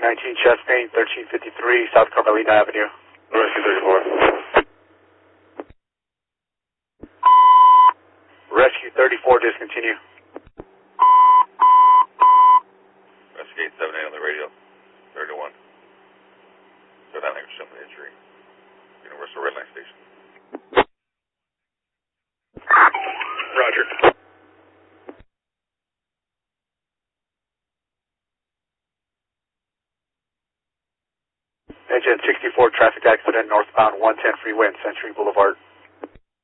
219 Chastain, 1353 South Carmelina Avenue. Rescue 34. Rescue 34, discontinue. Rescue 878 on the radio. 31. So down there, simple injury. Universal Red Line Station. Roger. Engine 64, traffic accident northbound 110 freeway and Century Boulevard.